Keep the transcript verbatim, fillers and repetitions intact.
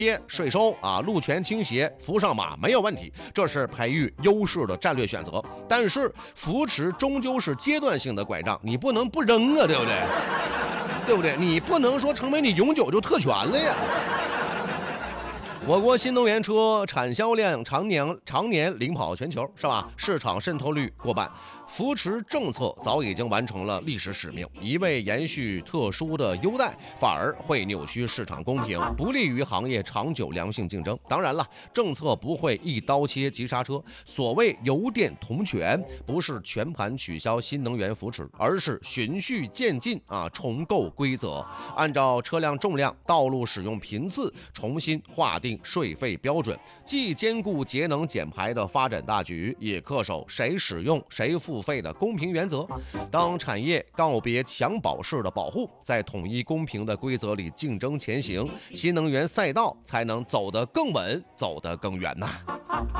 税收啊，路权倾斜，扶上马没有问题，这是培育优势的战略选择。但是扶持终究是阶段性的拐杖，你不能不扔啊，对不对？对不对？你不能说成为你永久就特权了呀。我国新能源车产销量常年常年领跑全球，是吧？市场渗透率过半，扶持政策早已经完成了历史使命。一味延续特殊的优待，反而会扭曲市场公平，不利于行业长久良性竞争。当然了，政策不会一刀切急刹车。所谓油电同权，不是全盘取消新能源扶持，而是循序渐进啊，重构规则，按照车辆重量、道路使用频次重新划定税费标准，既兼顾节能减排的发展大局，也恪守谁使用谁付费的公平原则。当产业告别强保式的保护，在统一公平的规则里竞争前行，新能源赛道才能走得更稳，走得更远呐。